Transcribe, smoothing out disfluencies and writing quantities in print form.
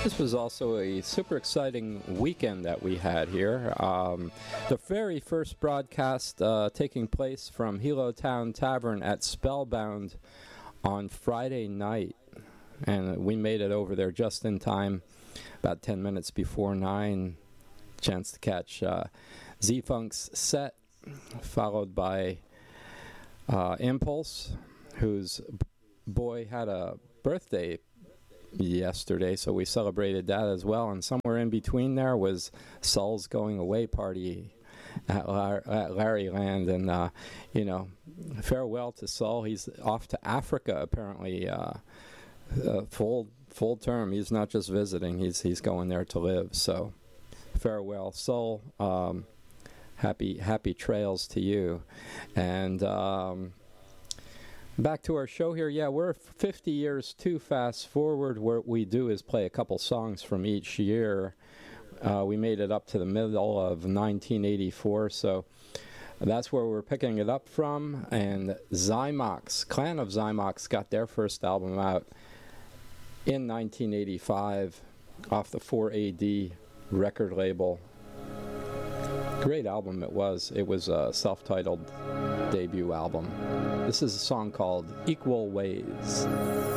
This was also a super exciting weekend that we had here. The very first broadcast taking place from Hilo Town Tavern at Spellbound on Friday night. And we made it over there just in time, about 10 minutes before 9. Chance to catch Z-Funk's set, followed by Impulse, whose boy had a birthday yesterday, so we celebrated that as well. And somewhere in between there was Sol's going away party at Larry Land. And, farewell to Sol. He's off to Africa, apparently, full term. He's not just visiting, he's going there to live. So farewell, Sol. Happy trails to you. And back to our show here. Yeah, we're 50 years too fast forward. What we do is play a couple songs from each year. We made it up to the middle of 1984, so that's where we're picking it up from. And Zymox, Clan of Zymox, got their first album out in 1985 off the 4AD record label. Great album it was. It was a self-titled debut album. This is a song called Equal Ways.